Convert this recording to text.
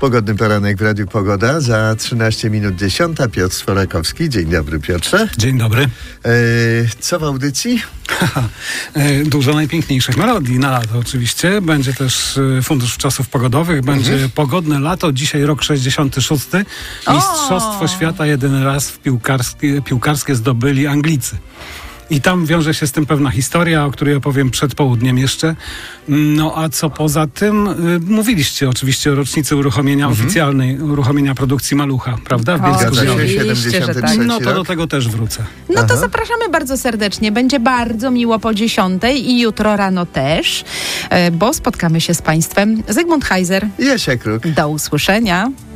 Pogodny poranek w Radiu Pogoda. Za 13 minut 10. Piotr Sworakowski. Dzień dobry, Piotrze. Dzień dobry. Co w audycji? Dużo najpiękniejszych melodii na lato oczywiście. Będzie też Fundusz Czasów Pogodowych. Będzie pogodne lato. Dzisiaj rok 66. Mistrzostwo świata jeden raz w piłkarskie zdobyli Anglicy. I tam wiąże się z tym pewna historia, o której opowiem przed południem jeszcze. No a co poza tym? Mówiliście oczywiście o rocznicy uruchomienia oficjalnej, uruchomienia produkcji Malucha, prawda? W Bielsku Zdrowiu. 73 No to rok. do tego też wrócę. No to zapraszamy bardzo serdecznie. Będzie bardzo miło po 10 i jutro rano też, bo spotkamy się z Państwem. Zygmunt Heiser. Jasia Kruk. Do usłyszenia.